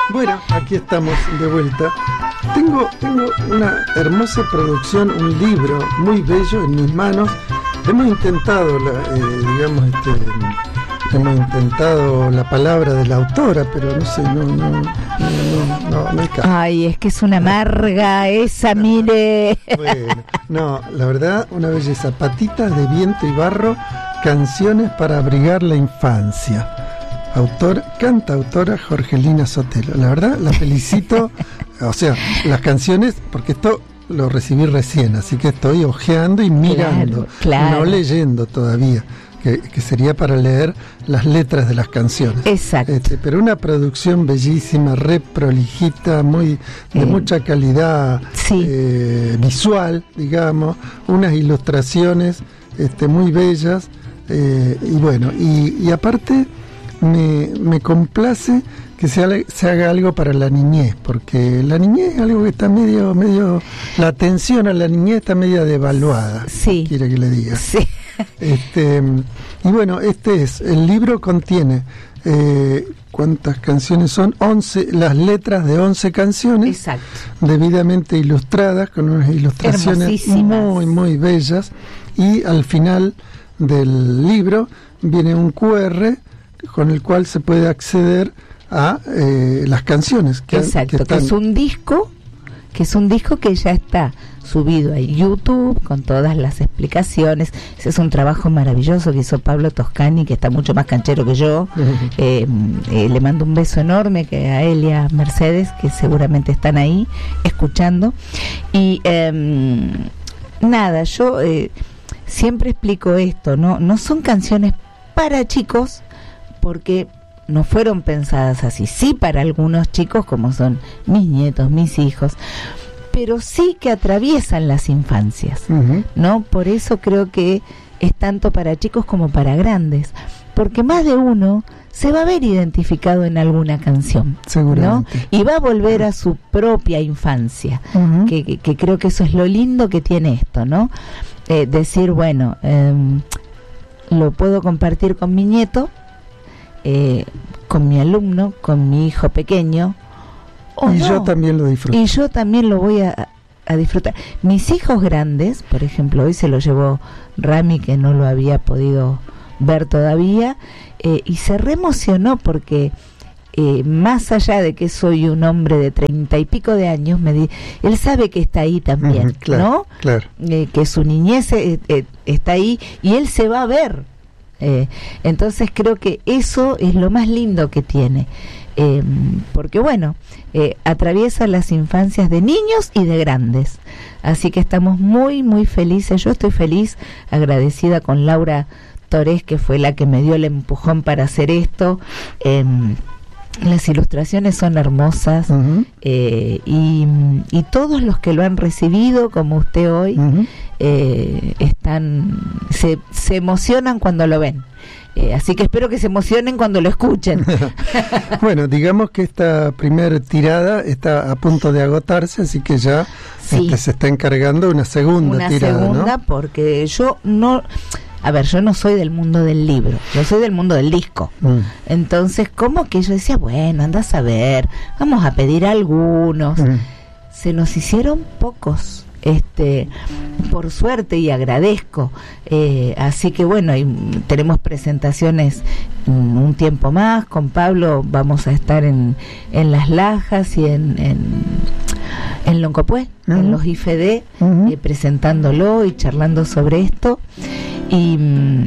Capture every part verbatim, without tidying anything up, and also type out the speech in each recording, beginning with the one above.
Bueno, aquí estamos de vuelta. Tengo, tengo una hermosa producción, un libro muy bello en mis manos. Hemos intentado, la, eh, digamos, este, hemos intentado la palabra de la autora, pero no sé, no, no, no, no, no, no hay caso. Ay, es que es una amarga esa, mire. Bueno, no, la verdad, una belleza. Patitas de viento y barro, canciones para abrigar la infancia. Autor, cantautora Jorgelina Sotelo. La verdad, la felicito. O sea, las canciones, porque esto lo recibí recién, así que estoy ojeando y mirando, claro, claro. No leyendo todavía, que, que sería para leer las letras de las canciones. Exacto. Este, pero una producción bellísima, re prolijita, muy de eh, mucha calidad sí. eh, visual, digamos, unas ilustraciones este, muy bellas, eh, y bueno, y, y aparte me, me complace que se, haga, se haga algo para la niñez, porque la niñez es algo que está medio, medio, la atención a la niñez está media devaluada, sí. quiere que le diga. Sí. Este, y bueno, este es, el libro contiene, eh, ¿cuántas canciones son? once, las letras de once canciones. Exacto. Debidamente ilustradas, con unas ilustraciones muy, muy bellas, y al final del libro viene un cu erre con el cual se puede acceder a eh, las canciones que, exacto, que, están... que es un disco que es un disco que ya está subido a YouTube con todas las explicaciones. Ese es un trabajo maravilloso que hizo Pablo Toscani, que está mucho más canchero que yo. Uh-huh. eh, eh, le mando un beso enorme que a él y a Mercedes, que seguramente están ahí escuchando. Y eh, nada, yo eh, siempre explico esto, no no son canciones para chicos, porque no fueron pensadas así, sí para algunos chicos como son mis nietos, mis hijos, pero sí que atraviesan las infancias, uh-huh. ¿no? Por eso creo que es tanto para chicos como para grandes, porque más de uno se va a ver identificado en alguna canción, ¿no? Y va a volver a su propia infancia, uh-huh. que, que, que creo que eso es lo lindo que tiene esto, ¿no? Eh, decir, bueno, eh, lo puedo compartir con mi nieto, Eh, con mi alumno, con mi hijo pequeño, oh, y no. yo también lo disfruto. Y yo también lo voy a, a disfrutar. Mis hijos grandes, por ejemplo, hoy se lo llevó Rami, que no lo había podido ver todavía, eh, y se reemocionó porque eh, más allá de que soy un hombre de treinta y pico de años, me di, él sabe que está ahí también, uh-huh, claro, ¿no? Claro. Eh, que su niñez eh, eh, está ahí y él se va a ver. Eh, entonces creo que eso es lo más lindo que tiene, eh, porque bueno, eh, atraviesa las infancias de niños y de grandes, así que estamos muy muy felices. Yo estoy feliz, agradecida con Laura Torres, que fue la que me dio el empujón para hacer esto. eh, Las ilustraciones son hermosas, uh-huh. eh, y, y todos los que lo han recibido, como usted hoy, uh-huh. eh, están se, se emocionan cuando lo ven. Eh, así que espero que se emocionen cuando lo escuchen. Bueno, digamos que esta primera tirada está a punto de agotarse, así que ya sí. este, se está encargando una segunda una tirada, Una segunda, ¿no? Porque yo no... A ver, yo no soy del mundo del libro, yo soy del mundo del disco. Mm. Entonces, como que yo decía, bueno, anda a saber, vamos a pedir algunos. Mm. Se nos hicieron pocos, este, por suerte, y agradezco. Eh, así que bueno, y tenemos presentaciones mm, un tiempo más. Con Pablo vamos a estar en, en Las Lajas y en... en en Loncopué, uh-huh. en los I F E D, uh-huh. eh, presentándolo y charlando sobre esto. Y,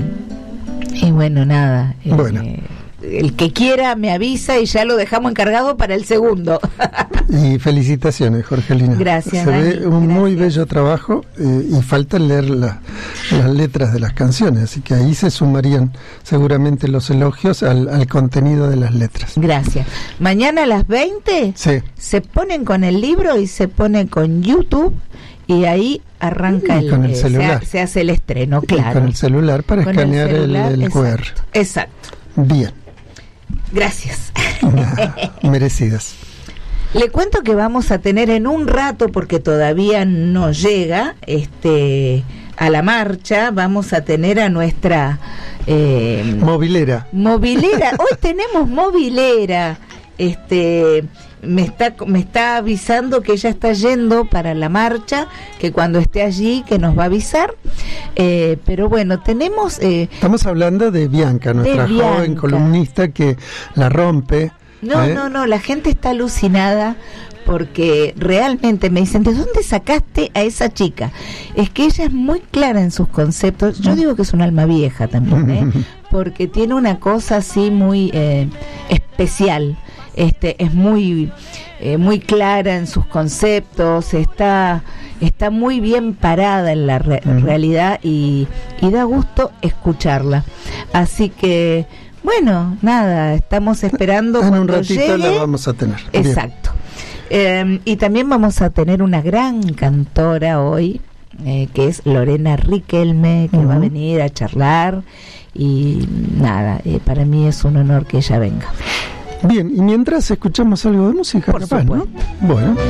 y bueno, nada. Eh, bueno. El que quiera me avisa y ya lo dejamos encargado para el segundo. Y felicitaciones, Jorgelina. Gracias. Se Dani, ve un gracias. Muy bello trabajo, eh, y falta leer la, las letras de las canciones, así que ahí se sumarían seguramente los elogios al, al contenido de las letras. Gracias. Mañana a las veinte sí. se ponen con el libro y se pone con YouTube. Y ahí arranca y el, con el eh, celular. Se, se hace el estreno, claro. Y con el celular para con escanear el, celular, el, el cu erre. Exacto. Bien. Gracias. Nah, merecidas. Le cuento que vamos a tener en un rato, porque todavía no llega este a la marcha, vamos a tener a nuestra... Eh, movilera. Movilera. Hoy tenemos movilera. este me está me está avisando que ella está yendo para la marcha, que cuando esté allí que nos va a avisar, eh, pero bueno, tenemos eh, estamos hablando de Bianca, nuestra de Bianca. joven columnista que la rompe. No, ¿eh? no, no, la gente está alucinada porque realmente me dicen, ¿de dónde sacaste a esa chica? Es que ella es muy clara en sus conceptos. Yo digo que es un alma vieja también, ¿eh? Porque tiene una cosa así muy eh, especial. Este, es muy eh, muy clara en sus conceptos, está está muy bien parada en la re- uh-huh. realidad y, y da gusto escucharla. Así que bueno, nada, estamos esperando en cuando un ratito llegue. La vamos a tener. Exacto. Eh, y también vamos a tener una gran cantora hoy, eh, que es Lorena Riquelme, que uh-huh. va a venir a charlar y nada, eh, para mí es un honor que ella venga. Bien, y mientras escuchamos algo de música, por capaz, supuesto. ¿no? Bueno.